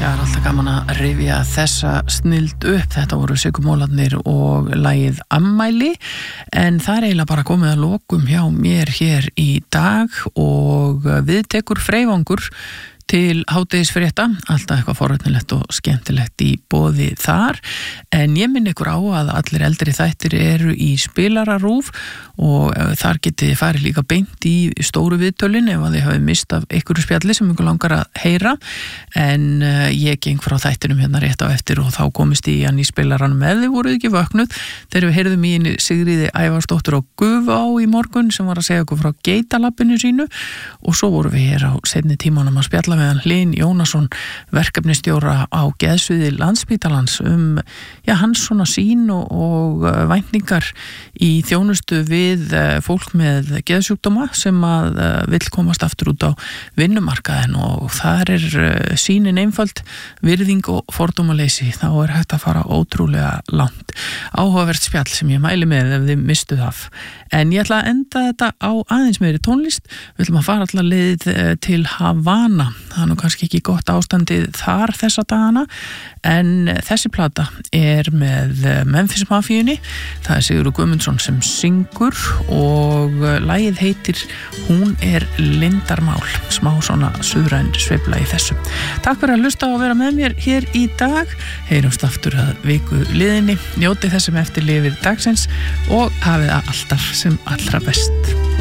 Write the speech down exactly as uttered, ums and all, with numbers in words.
Já, er alltaf gaman að rifja þessa snild upp. Þetta voru Sigurmólarnir og lagið Ammæli, en það er eiginlega bara komið að lokum hjá mér hér í dag og við tekur Freyvangur til hádegisfrétta, alltaf eitthvað forvitnilegt og skemmtilegt í boði þar, en ég minn ykkur á að allir eldri þættir eru í spilararúf og þar getið þið farið líka beint í stóru viðtölin ef að þið hafið mist af einhverju spjalli sem ykkur langar að heyra, en uh, ég geng frá þættinum hérna rétt á eftir og þá komist í hann í spilaranum ef þið voruð ekki vöknuð, þegar við heyrðum í henni Sigríði Ævarsdóttur á Gufá í morgun sem var að segja okkur frá geitalabbinu sínu og svo vorum við hér á seinni tímanum að spjalla meðan Hlyn Jónasson, verkefnistjóra á geðsviði Landspítalans um já, hans svona sín og, og væntingar í þjónustu við fólk með geðsjúkdóma sem að vill komast aftur út á vinnumarkaðin og þar er sínin einföld, virðing og fordómaleysi, þá er hægt að fara ótrúlega langt. Áhugavert spjall sem ég mæli með ef þið mistuð af. En ég ætla að enda þetta á aðeins meiri tónlist. Við ætlum að fara allar leið til Havana. Það er nú kannski ekki gott ástandið þar þessa dagana, en þessi plata er með Memphis Mafíunni. Það er Sigurður Guðmundsson sem syngur og lagið heitir Hún er lindarmál. Smá svona suðræn sveifla í þessu. Takk fyrir að hlusta og vera með mér hér í dag. Heyrumst aftur að viku liðinni. Njótið þessum eftir lifir dagsins og hafið það alltaf sem allra best.